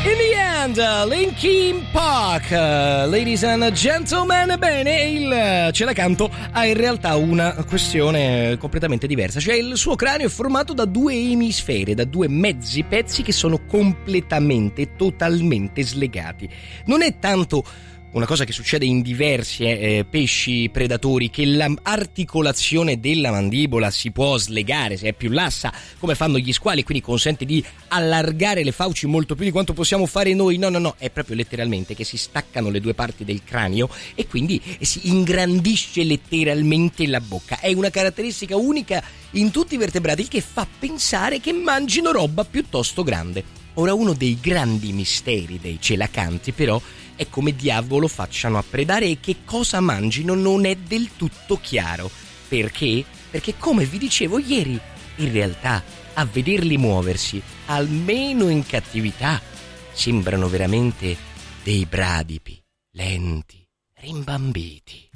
In the end, Linkin Park, ladies and gentlemen. Bene, il Ce la canto ha in realtà una questione completamente diversa, cioè il suo cranio è formato da due emisfere, da due mezzi pezzi che sono completamente, totalmente slegati. Non è tanto una cosa che succede in diversi pesci predatori, che l'articolazione della mandibola si può slegare se è più lassa, come fanno gli squali, quindi consente di allargare le fauci molto più di quanto possiamo fare noi. No, è proprio letteralmente che si staccano le due parti del cranio e quindi si ingrandisce letteralmente la bocca. È una caratteristica unica in tutti i vertebrati, il che fa pensare che mangino roba piuttosto grande. Ora, uno dei grandi misteri dei celacanti però è come diavolo facciano a predare e che cosa mangino non è del tutto chiaro. Perché? Perché, come vi dicevo ieri, in realtà a vederli muoversi, almeno in cattività, sembrano veramente dei bradipi, lenti, rimbambiti.